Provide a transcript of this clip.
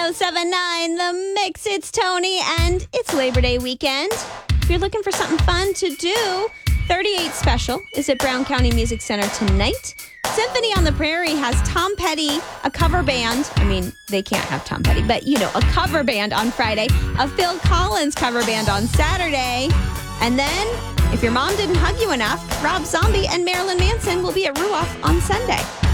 1079 The Mix. It's Tony, and it's Labor Day weekend. If you're looking for something fun to do, 38 Special is at Brown County Music Center tonight. Symphony on the Prairie has Tom Petty, a cover band. I mean, they can't have Tom Petty, but a cover band on Friday, a Phil Collins cover band on Saturday. And then, if your mom didn't hug you enough, Rob Zombie and Marilyn Manson will be at Ruoff on Sunday.